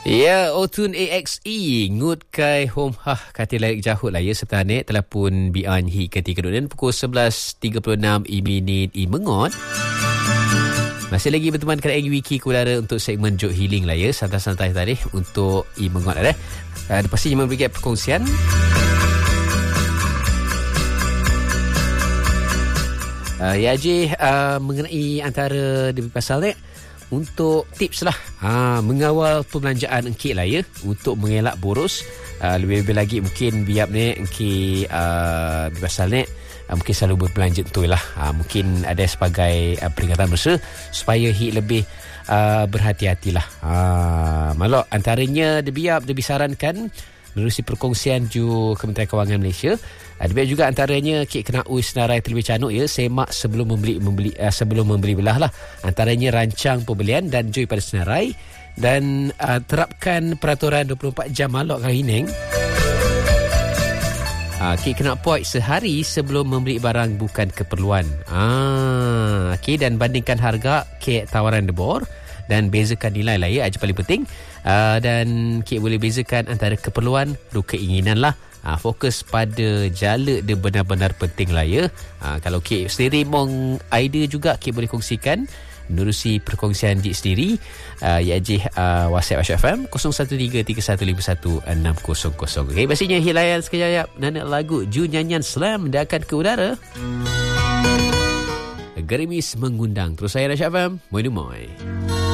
Ya, Otun AXE ngut kai hom katil layak jahut lah ya serta nek telefon bian hi ketika dan pukul 11.36 minit mengot. Masih lagi berteman dengan Wiki Kulara untuk segmen Joke Healing lah ya, santai-santai tadi untuk mengot ada. Pasti memberikan perkongsian. Ya je mengenai antara demi pasal ni untuk tips lah mengawal perbelanjaan engkit lah ya untuk mengelak boros. Lebih-lebih lagi mungkin biar ni engkit pasal ni mungkin selalu berbelanja betul lah. Mungkin ada sebagai peringatan bersama supaya hit lebih berhati-hatilah. Malok antaranya dia disarankan menerusi perkongsian ju Kementerian Kewangan Malaysia. Ada juga antaranya kek kena senarai terlebih canuk ya, semak sebelum membeli belah lah. Antaranya rancang pembelian dan joy pada senarai dan terapkan peraturan 24 jam malok kahineng. Kek kena point sehari sebelum membeli barang bukan keperluan. Okay, dan bandingkan harga kek tawaran debor dan bezakan nilai lah ya, aja paling penting. Dan kek boleh bezakan antara keperluan dan keinginan lah. Fokus pada jala dia benar-benar penting lah ya. Kalau kek sendiri mong idea juga kek boleh kongsikan menerusi perkongsian Jik sendiri. Ya je WhatsApp Aisyah FM 0133151600. Okay, pastinya hilayan sekejap nana lagu Ju nyanyian Slam dia akan ke udara. Gerimis mengundang. Terus saya Aisyah FM Moy.